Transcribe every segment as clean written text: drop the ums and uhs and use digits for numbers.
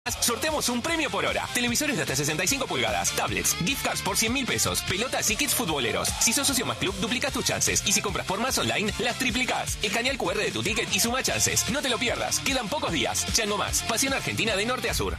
Sorteamos un premio por hora. Televisores de hasta 65 pulgadas, tablets, gift cards por 100.000 pesos, pelotas y kits futboleros. Si sos socio más club, duplicás tus chances. Y si compras por más online, las triplicás. Escanea el QR de tu ticket y suma chances. No te lo pierdas. Quedan pocos días. Chango Más. Pasión Argentina de norte a sur.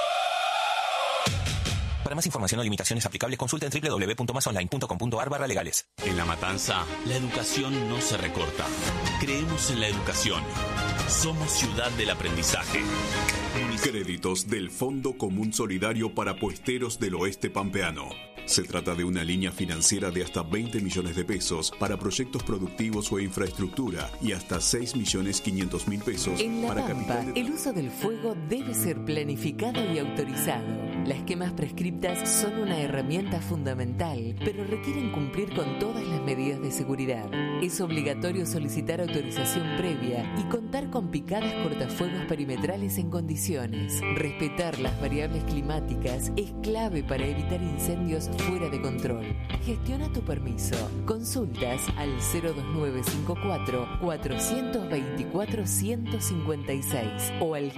Para más información o limitaciones aplicables, consulta en www.masonline.com.ar/legales. En La Matanza, la educación no se recorta. Creemos en la educación. Somos ciudad del aprendizaje. Créditos del Fondo Común Solidario para Puesteros del Oeste Pampeano. Se trata de una línea financiera de hasta 20 millones de pesos para proyectos productivos o infraestructura y hasta 6.500.000 pesos en La para Pampa, capital de... el uso del fuego debe ser planificado y autorizado. Las quemas prescriptas son una herramienta fundamental, pero requieren cumplir con todas las medidas de seguridad. Es obligatorio solicitar autorización previa y contar con picadas cortafuegos perimetrales en condiciones. Respetar las variables climáticas es clave para evitar incendios fuera de control. Gestiona tu permiso. Consultas al 02954-424-156 o al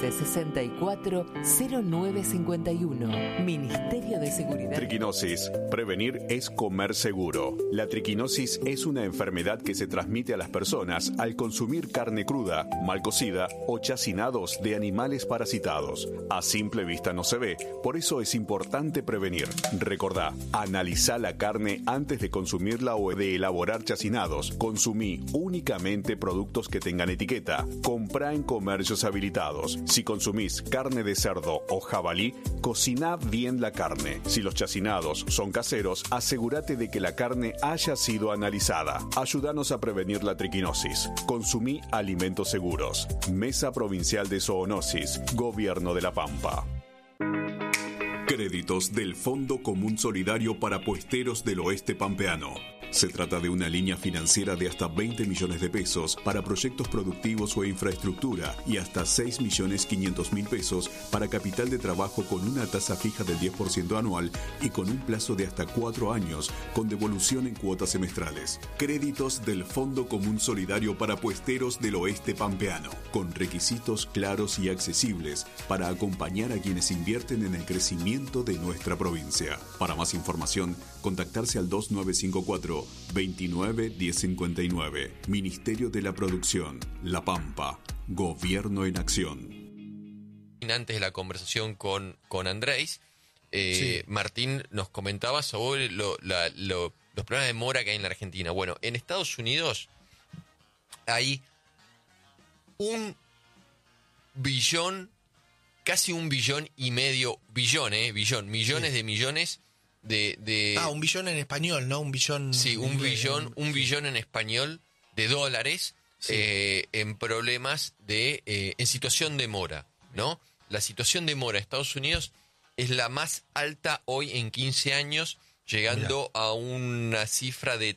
1564-0951. Ministerio de Seguridad. Triquinosis. Prevenir es comer seguro. La triquinosis es una enfermedad que se transmite a las personas al consumir carne cruda, mal cocida o chacinados de animales parasitados. A simple vista no se ve, por eso es importante prevenir. Recordá, analizá la carne antes de consumirla o de elaborar chacinados. Consumí únicamente productos que tengan etiqueta. Comprá en comercios habilitados. Si consumís carne de cerdo o jabalí, cociná bien la carne. Si los chacinados son caseros, asegúrate de que la carne haya sido analizada. Ayúdanos a prevenir la triquinosis. Consumí alimentos seguros. Mesa Provincial de Zoonosis. Gobierno de La Pampa. Créditos del Fondo Común Solidario para Puesteros del Oeste Pampeano. Se trata de una línea financiera de hasta 20 millones de pesos para proyectos productivos o infraestructura y hasta 6.500.000 pesos para capital de trabajo con una tasa fija del 10% anual y con un plazo de hasta 4 años con devolución en cuotas semestrales. Créditos del Fondo Común Solidario para Puesteros del Oeste Pampeano, con requisitos claros y accesibles para acompañar a quienes invierten en el crecimiento de nuestra provincia. Para más información, contactarse al 2954 29 1059. Ministerio de la Producción, La Pampa. Gobierno en acción. Antes de la conversación con Andrés, Sí. Martín nos comentaba sobre los problemas de mora que hay en la Argentina. Bueno, en Estados Unidos hay 1 billón, casi 1,5 billones, millones de millones de 1 billón en español, ¿no? 1 billón. Sí, un billón en español de dólares, Sí. en problemas en situación de mora, ¿no? La situación de mora en Estados Unidos es la más alta hoy en 15 años, llegando a una cifra de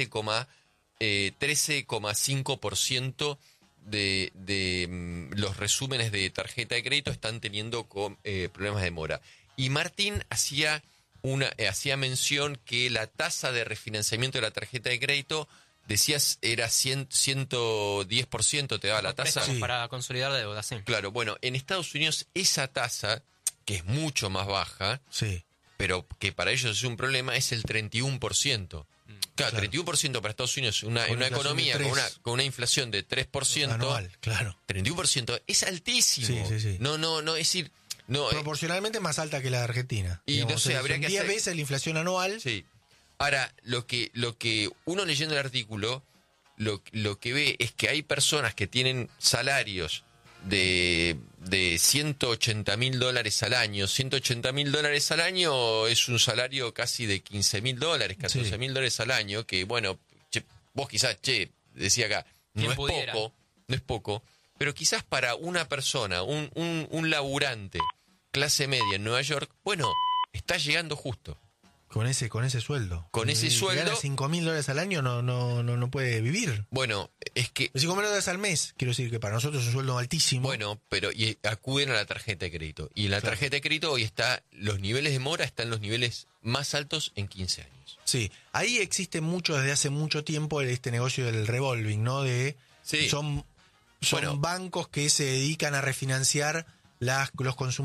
13,5% de los resúmenes de tarjeta de crédito están teniendo problemas de mora. Y Martín hacía mención que la tasa de refinanciamiento de la tarjeta de crédito, decías, era 110%, te daba la tasa. Sí. Para consolidar deuda, sí. Claro, bueno, en Estados Unidos esa tasa, que es mucho más baja, Sí. pero que para ellos es un problema, es el 31%. Claro, 31% para Estados Unidos, una economía con una inflación de 3%. Anual, claro. 31% es altísimo. Sí. No, es decir... No, proporcionalmente más alta que la de Argentina. Y no sé, habría que 10 hacer... veces la inflación anual. Sí. Ahora, lo que uno leyendo el artículo, lo que ve es que hay personas que tienen salarios de $180.000 al año. $180.000 al año es un salario casi de $15.000, $14.000 al año, que bueno, vos quizás, decía acá, no es poco, pero quizás para una persona, un laburante, clase media en Nueva York, bueno, está llegando justo. Con ese sueldo. Con ese sueldo. Si gana $5.000 al año no puede vivir. Bueno, es que... $5.000 al mes, quiero decir que para nosotros es un sueldo altísimo. Bueno, pero y acuden a la tarjeta de crédito. Y en la tarjeta de crédito hoy los niveles de mora están los niveles más altos en 15 años. Sí, ahí existe mucho, desde hace mucho tiempo, este negocio del revolving, ¿no? Sí. Son bancos que se dedican a refinanciar los consumidores